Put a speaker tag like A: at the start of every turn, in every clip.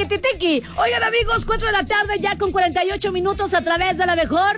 A: tiki. Oigan, amigos, 4 de la tarde ya con 48 minutos a través de la mejor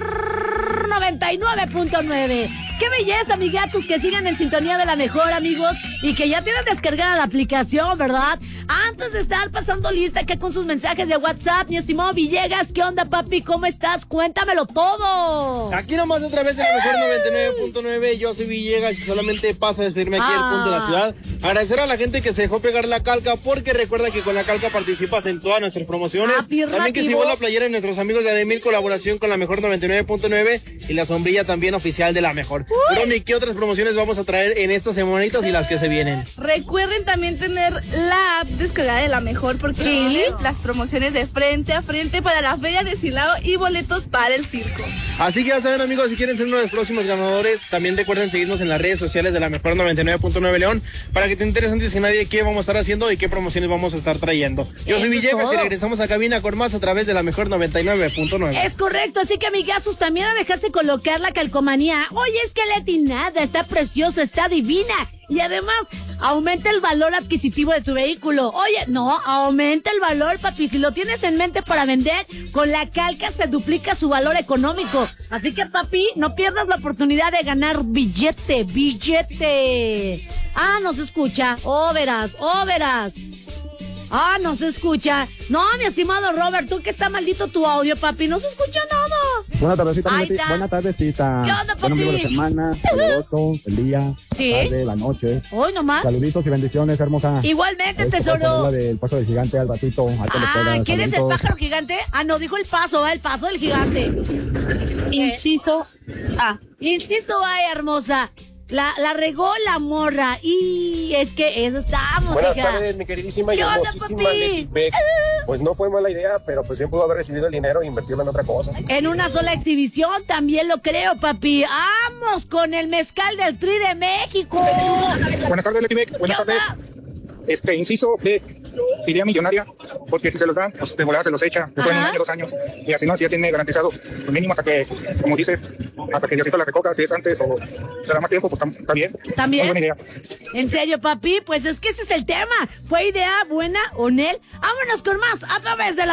A: 99.9. Qué belleza, amigachos, que sigan en sintonía de la mejor, amigos, y que ya tienen descargada la aplicación, ¿verdad? Antes de estar pasando lista acá con sus mensajes de WhatsApp, mi estimado Villegas, ¿qué onda, papi? ¿Cómo estás? Cuéntamelo todo.
B: Aquí nomás a través de la mejor 99.9, yo soy Villegas y solamente paso a despedirme aquí del punto de la ciudad. Agradecer a la gente que se dejó pegar la calca, porque recuerda que con la calca participas en todas nuestras promociones. También que se llevó la playera de nuestros amigos de Ademir, colaboración con la mejor 99.9 y la sombrilla también oficial de la mejor. Bromi, ¿qué otras promociones vamos a traer en estas semanitas y las que se vienen?
C: Recuerden también tener la app descargada de la mejor, porque tienen las promociones de frente a frente para la Feria de Silao y boletos para el circo.
B: Así que ya saben, amigos, si quieren ser uno de los próximos ganadores, también recuerden seguirnos en las redes sociales de la mejor 99.9 León para que te enteres antes que nadie qué vamos a estar haciendo y qué promociones vamos a estar trayendo. Yo soy Villegas y regresamos a cabina con más a través de la mejor 99.9.
A: Es correcto, así que amigazos, también a dejarse colocar la calcomanía. Oye, es que Leti nada, está preciosa, está divina. Y además, aumenta el valor adquisitivo de tu vehículo. Oye, no, aumenta el valor, papi. Si lo tienes en mente para vender, con la calca se duplica su valor económico. Así que, papi, no pierdas la oportunidad de ganar billete. Ah, no se escucha. Oh, verás. Ah, no se escucha. No, mi estimado Robert, tú que está maldito tu audio, papi. No se escucha nada.
D: Buena tardecita, buena tardecita.
A: ¿Qué onda, papi?
D: Buen ombligo de semana, saludoso, el día, tarde, la noche.
A: Hoy nomás.
D: Saluditos y bendiciones, hermosa.
A: Igualmente, tesoro.
D: Del paso del gigante al ratito.
A: ¿Quién es el pájaro gigante? Ah, no, dijo el paso del gigante.
C: Inciso A.
A: Inciso A, hermosa. La regó la morra. Y es que eso estábamos.
E: Buenas
A: hija.
E: tardes, mi queridísima y hermosísima Leti Beck. Pues no fue mala idea, pero pues bien pudo haber recibido el dinero e invertirlo en otra cosa.
A: En una sola exhibición, también lo creo, papi. ¡Vamos con el mezcal del Tri de México!
F: Buenas tardes, Leti Beck. Buenas tardes. Inciso B, idea millonaria, porque si se los dan, pues de volada se los echa, después en 1 año, 2 años, y así no, si ya tiene garantizado, pues mínimo hasta que, como dices, hasta que Diosito la recoja, si es antes o será más tiempo, pues está bien.
A: También.
F: Muy buena idea.
A: En serio, papi, pues es que ese es el tema. ¿Fue idea buena o no? Vámonos con más a través de la